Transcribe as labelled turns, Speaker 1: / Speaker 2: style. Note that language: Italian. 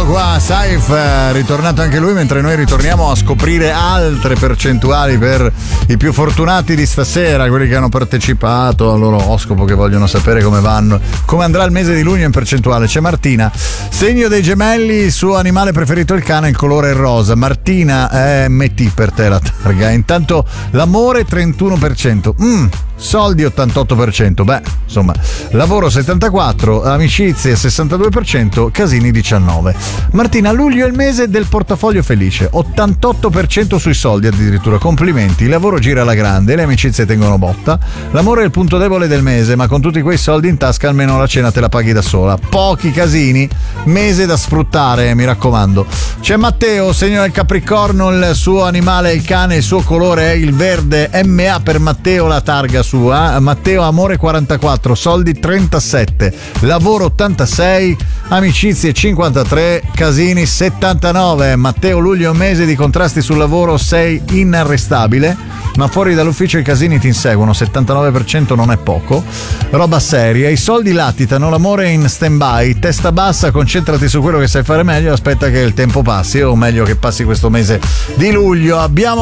Speaker 1: qua, Saif, ritornato anche lui, mentre noi ritorniamo a scoprire altre percentuali per i più fortunati di stasera, quelli che hanno partecipato al loro oroscopo, che vogliono sapere come andrà il mese di luglio in percentuale. C'è Martina, segno dei Gemelli, il suo animale preferito è il cane, il colore è rosa. Martina, è MT per te la targa. Intanto l'amore 31%, soldi 88%, beh, insomma, lavoro 74%, amicizie 62%, casini 19%. Martina, luglio è il mese del portafoglio felice, 88% sui soldi addirittura, complimenti, il lavoro gira alla grande, le amicizie tengono botta, l'amore è il punto debole del mese, ma con tutti quei soldi in tasca almeno la cena te la paghi da sola. Pochi casini, mese da sfruttare, mi raccomando. C'è Matteo, segno del Capricorno, il suo animale è il cane, il suo colore è il verde. MA per Matteo la targa sua. Matteo, amore 44, soldi 37, lavoro 86, amicizie 53, casini 79. Matteo, luglio è un mese di contrasti sul lavoro, sei inarrestabile, ma fuori dall'ufficio i casini ti inseguono, 79% non è poco, roba seria, i soldi latitano, l'amore è in stand-by, testa bassa, concentrati su quello che sai fare meglio, aspetta che il tempo passi, o meglio che passi questo mese di luglio. Abbiamo